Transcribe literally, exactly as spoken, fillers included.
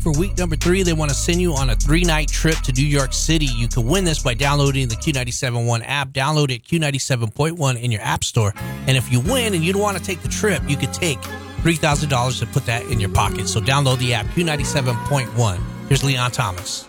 for week number three. They want to send you on a three-night trip to New York City. You can win this by downloading the Q ninety-seven point one app. Download it, Q ninety-seven point one, in your app store. And if you win and you don't want to take the trip, you could take three thousand dollars and put that in your pocket. So download the app, Q ninety-seven point one. Here's Leon Thomas.